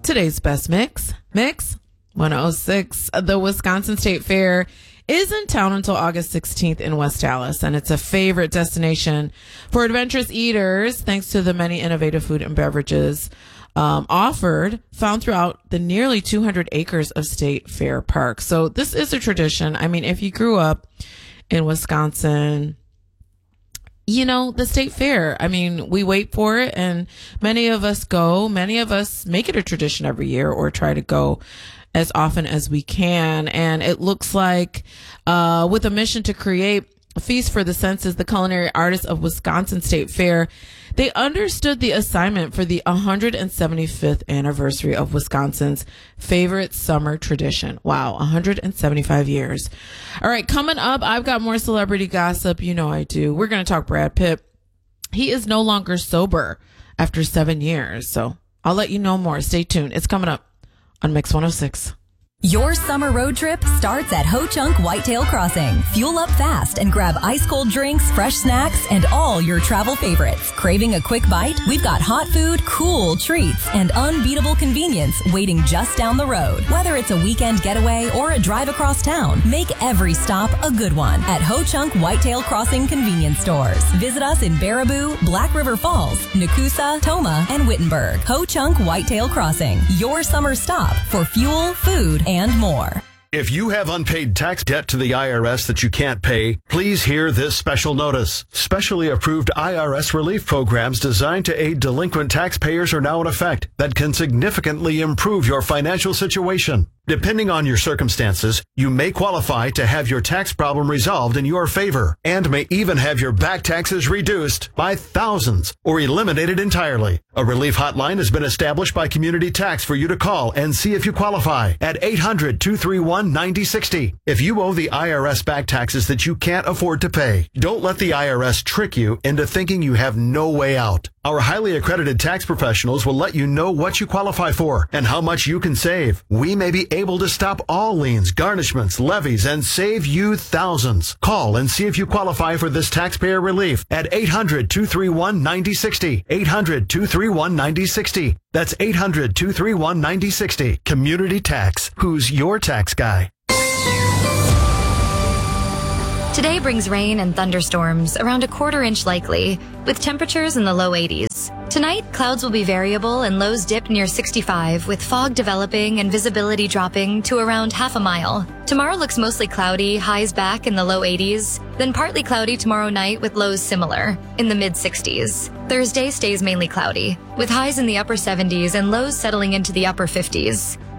Today's best mix 106. The Wisconsin State Fair is in town until August 16th in West Dallas, and it's a favorite destination for adventurous eaters thanks to the many innovative food and beverages found throughout the nearly 200 acres of State Fair Park. So this is a tradition. I mean, if you grew up in Wisconsin, you know, the State Fair, I mean, we wait for it, and many of us go. Many of us make it a tradition every year or try to go as often as we can. And it looks like with a mission to create a feast for the senses, the culinary artists of Wisconsin State Fair, they understood the assignment for the 175th anniversary of Wisconsin's favorite summer tradition. Wow, 175 years. All right, coming up, I've got more celebrity gossip. You know I do. We're going to talk Brad Pitt. He is no longer sober after 7 years, so I'll let you know more. Stay tuned. It's coming up on Mix 106. Your summer road trip starts at Ho Chunk Whitetail Crossing. Fuel up fast and grab ice cold drinks, fresh snacks, and all your travel favorites. Craving a quick bite? We've got hot food, cool treats, and unbeatable convenience waiting just down the road. Whether it's a weekend getaway or a drive across town, make every stop a good one at Ho Chunk Whitetail Crossing convenience stores. Visit us in Baraboo, Black River Falls, Nakusa, Toma, and Wittenberg. Ho Chunk Whitetail Crossing, your summer stop for fuel, food, and more. If you have unpaid tax debt to the IRS that you can't pay, please hear this special notice. Specially approved IRS relief programs designed to aid delinquent taxpayers are now in effect that can significantly improve your financial situation. Depending on your circumstances, you may qualify to have your tax problem resolved in your favor and may even have your back taxes reduced by thousands or eliminated entirely. A relief hotline has been established by Community Tax for you to call and see if you qualify at 800-231-9060. If you owe the IRS back taxes that you can't afford to pay, don't let the IRS trick you into thinking you have no way out. Our highly accredited tax professionals will let you know what you qualify for and how much you can save. We may be able to stop all liens, garnishments, levies, and save you thousands. Call and see if you qualify for this taxpayer relief at 800-231-9060. 800-231-9060. That's 800-231-9060. Community Tax. Who's your tax guy? Today brings rain and thunderstorms, around a quarter-inch likely, with temperatures in the low 80s. Tonight, clouds will be variable and lows dip near 65, with fog developing and visibility dropping to around half a mile. Tomorrow looks mostly cloudy, highs back in the low 80s, then partly cloudy tomorrow night with lows similar, in the mid-60s. Thursday stays mainly cloudy, with highs in the upper 70s and lows settling into the upper 50s.